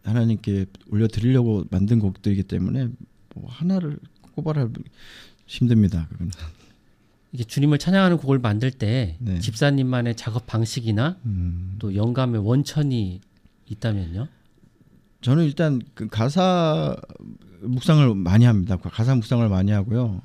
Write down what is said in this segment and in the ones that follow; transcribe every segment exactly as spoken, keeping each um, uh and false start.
하나님께 올려드리려고 만든 곡들이기 때문에 뭐 하나를 꼽아라 힘듭니다. 그건. 이게 주님을 찬양하는 곡을 만들 때 네. 집사님만의 작업 방식이나 음. 또 영감의 원천이 있다면요? 저는 일단 그 가사 묵상을 많이 합니다. 가사 묵상을 많이 하고요.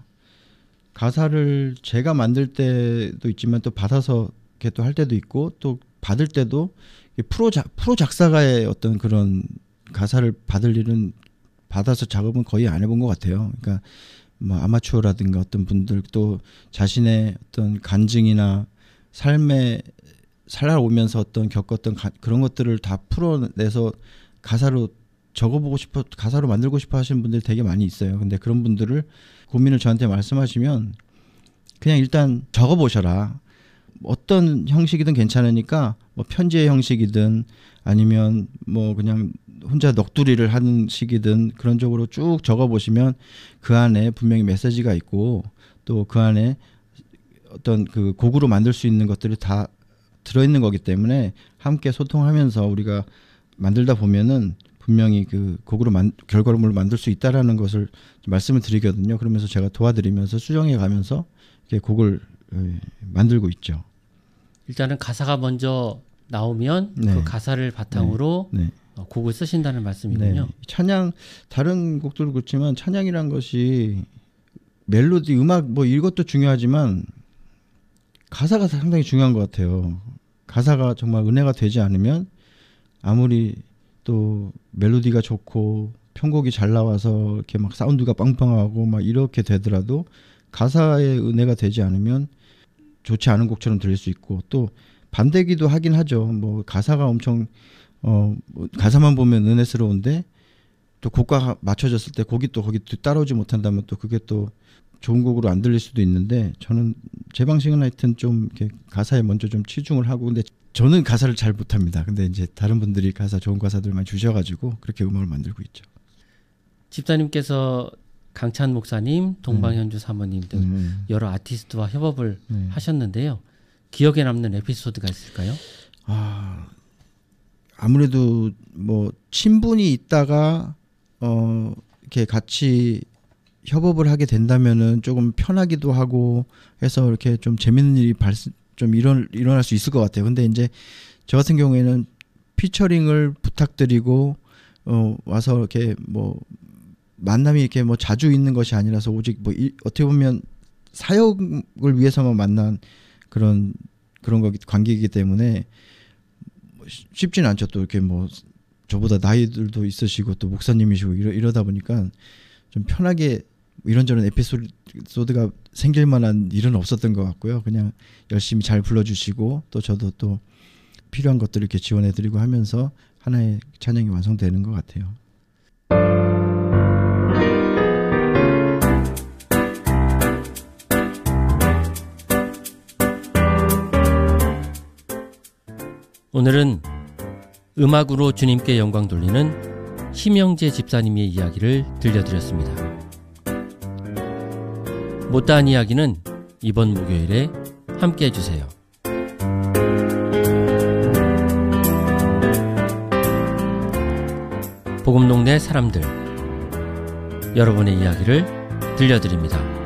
가사를 제가 만들 때도 있지만 또 받아서 이렇게 또 할 때도 있고 또 받을 때도 프로 작 프로 작사가의 어떤 그런 가사를 받을 일은 받아서 작업은 거의 안 해본 것 같아요. 그러니까 뭐 아마추어라든가 어떤 분들 또 자신의 어떤 간증이나 삶에 살아오면서 어떤 겪었던 가, 그런 것들을 다 풀어내서 가사로 적어보고 싶어 가사로 만들고 싶어 하시는 분들이 되게 많이 있어요. 근데 그런 분들을 고민을 저한테 말씀하시면 그냥 일단 적어보셔라. 어떤 형식이든 괜찮으니까 뭐 편지의 형식이든 아니면 뭐 그냥 혼자 넋두리를 하는 식이든 그런 쪽으로 쭉 적어보시면 그 안에 분명히 메시지가 있고 또 그 안에 어떤 그 곡으로 만들 수 있는 것들이 다 들어있는 거기 때문에 함께 소통하면서 우리가 만들다 보면은 분명히 그 곡으로 만, 결과물을 만들 수 있다라는 것을 말씀을 드리거든요. 그러면서 제가 도와드리면서 수정해 가면서 이렇게 곡을 만들고 있죠. 일단은 가사가 먼저 나오면 네. 그 가사를 바탕으로 네. 네. 곡을 쓰신다는 말씀이군요. 네. 찬양 다른 곡들도 그렇지만 찬양이란 것이 멜로디 음악 뭐 이것도 중요하지만 가사가 상당히 중요한 것 같아요. 가사가 정말 은혜가 되지 않으면 아무리 또 멜로디가 좋고 편곡이 잘 나와서 이렇게 막 사운드가 빵빵하고 막 이렇게 되더라도 가사에 은혜가 되지 않으면 좋지 않은 곡처럼 들릴 수 있고 또 반대기도 하긴 하죠. 뭐 가사가 엄청 어 뭐 가사만 보면 은혜스러운데 또 곡과 맞춰졌을 때 곡이 또 거기 따라오지 못한다면 또 그게 또 좋은 곡으로 안 들릴 수도 있는데 저는 제 방식은 하여튼 좀 이렇게 가사에 먼저 좀 치중을 하고 근데 저는 가사를 잘 못합니다. 근데 이제 다른 분들이 가사 좋은 가사들 많이 주셔가지고 그렇게 음악을 만들고 있죠. 집사님께서 강찬 목사님, 동방현주 사모님 등 음. 여러 아티스트와 협업을 네. 하셨는데요. 기억에 남는 에피소드가 있을까요? 아 아무래도 뭐 친분이 있다가 어 이렇게 같이 협업을 하게 된다면은 조금 편하기도 하고 해서 이렇게 좀 재밌는 일이 발생 좀 일어날, 일어날 수 있을 것 같아요. 근데 이제 저 같은 경우에는 피처링을 부탁드리고 어 와서 이렇게 뭐 만남이 이렇게 뭐 자주 있는 것이 아니라서 오직 뭐 이, 어떻게 보면 사역을 위해서만 만난 그런 그런 거기 관계이기 때문에 쉽지는 않죠. 또 이렇게 뭐 저보다 나이들도 있으시고 또 목사님이시고 이러, 이러다 보니까 좀 편하게 이런저런 에피소드가 생길 만한 일은 없었던 것 같고요. 그냥 열심히 잘 불러주시고 또 저도 또 필요한 것들을 이렇게 지원해드리고 하면서 하나의 찬양이 완성되는 것 같아요. 오늘은 음악으로 주님께 영광 돌리는 심영재 집사님의 이야기를 들려드렸습니다. 못다한 이야기는 이번 목요일에 함께 해주세요. 복음동네 사람들, 여러분의 이야기를 들려드립니다.